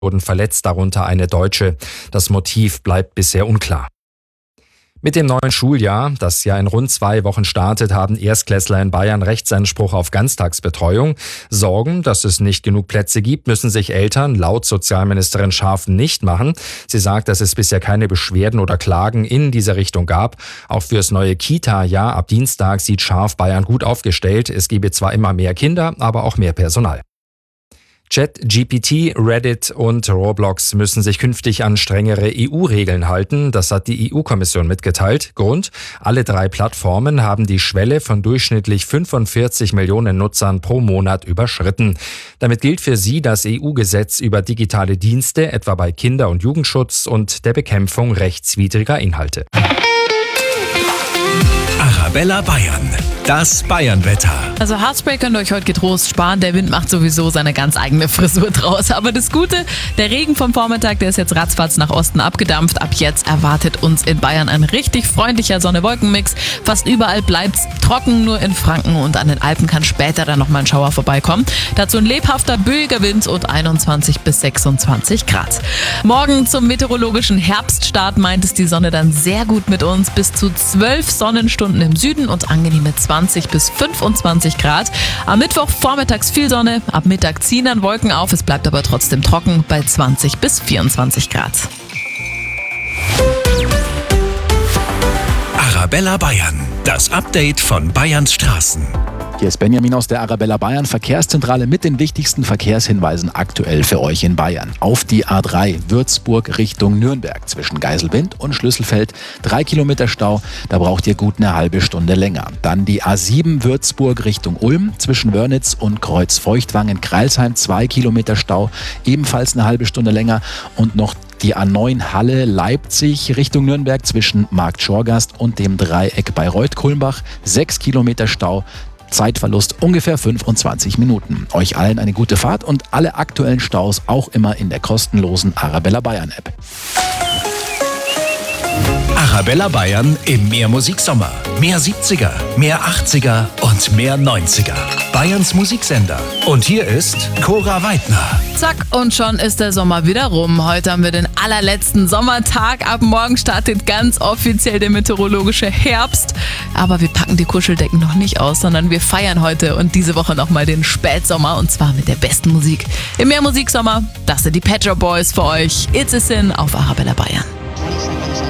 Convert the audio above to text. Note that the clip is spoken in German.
wurden verletzt, darunter eine Deutsche. Das Motiv bleibt bisher unklar. Mit dem neuen Schuljahr, das ja in rund 2 Wochen startet, haben Erstklässler in Bayern Rechtsanspruch auf Ganztagsbetreuung. Sorgen, dass es nicht genug Plätze gibt, müssen sich Eltern laut Sozialministerin Scharf nicht machen. Sie sagt, dass es bisher keine Beschwerden oder Klagen in diese Richtung gab. Auch fürs neue Kita-Jahr ab Dienstag sieht Scharf Bayern gut aufgestellt. Es gebe zwar immer mehr Kinder, aber auch mehr Personal. ChatGPT, Reddit und Roblox müssen sich künftig an strengere EU-Regeln halten. Das hat die EU-Kommission mitgeteilt. Grund: alle 3 Plattformen haben die Schwelle von durchschnittlich 45 Millionen Nutzern pro Monat überschritten. Damit gilt für sie das EU-Gesetz über digitale Dienste, etwa bei Kinder- und Jugendschutz und der Bekämpfung rechtswidriger Inhalte. Arabella Bayern, das Bayernwetter. Also Haarspray könnt ihr euch heute getrost sparen. Der Wind macht sowieso seine ganz eigene Frisur draus. Aber das Gute, der Regen vom Vormittag, der ist jetzt ratzfatz nach Osten abgedampft. Ab jetzt erwartet uns in Bayern ein richtig freundlicher Sonne-Wolken-Mix. Fast überall bleibt's trocken, nur in Franken und an den Alpen kann später dann nochmal ein Schauer vorbeikommen. Dazu ein lebhafter, böiger Wind und 21 bis 26 Grad. Morgen zum meteorologischen Herbststart meint es die Sonne dann sehr gut mit uns. Bis zu 12 Sonnenstunden im Süden und angenehme 20 bis 25 Grad. Am Mittwoch vormittags viel Sonne, ab Mittag ziehen dann Wolken auf, es bleibt aber trotzdem trocken bei 20 bis 24 Grad. Arabella Bayern, das Update von Bayerns Straßen. Hier ist Benjamin aus der Arabella Bayern Verkehrszentrale mit den wichtigsten Verkehrshinweisen aktuell für euch in Bayern. Auf die A3 Würzburg Richtung Nürnberg zwischen Geiselwind und Schlüsselfeld 3 Kilometer Stau, da braucht ihr gut eine halbe Stunde länger. Dann die A7 Würzburg Richtung Ulm zwischen Wörnitz und Kreuzfeuchtwangen-Kreilsheim 2 Kilometer Stau, ebenfalls eine halbe Stunde länger und noch die A9 Halle Leipzig Richtung Nürnberg zwischen Markt Schorgast und dem Dreieck Bayreuth-Kulmbach 6 Kilometer Stau. Zeitverlust ungefähr 25 Minuten. Euch allen eine gute Fahrt und alle aktuellen Staus auch immer in der kostenlosen Arabella Bayern App. Arabella Bayern im Mehrmusiksommer. Mehr 70er, mehr 80er und mehr 90er. Bayerns Musiksender. Und hier ist Cora Weidner. Zack, und schon ist der Sommer wieder rum. Heute haben wir den allerletzten Sommertag. Ab morgen startet ganz offiziell der meteorologische Herbst. Aber wir packen die Kuscheldecken noch nicht aus, sondern wir feiern heute und diese Woche nochmal den Spätsommer und zwar mit der besten Musik. Im Mehrmusiksommer, das sind die Pet Shop Boys für euch. It's a Sin auf Arabella Bayern.